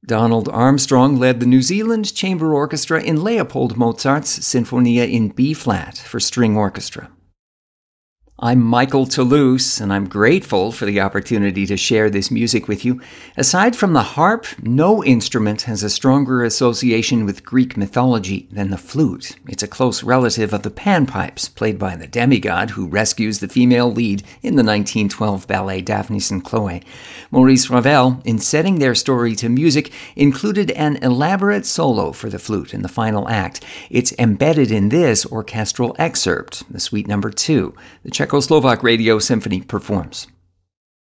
Donald Armstrong led the New Zealand Chamber Orchestra in Leopold Mozart's Sinfonia in B-flat for string orchestra. I'm Michael Toulouse, and I'm grateful for the opportunity to share this music with you. Aside from the harp, no instrument has a stronger association with Greek mythology than the flute. It's a close relative of the panpipes, played by the demigod who rescues the female lead in the 1912 ballet Daphnis and Chloe. Maurice Ravel, in setting their story to music, included an elaborate solo for the flute in the final act. It's embedded in this orchestral excerpt, the Suite No. 2. The Czechoslovak Radio Symphony performs.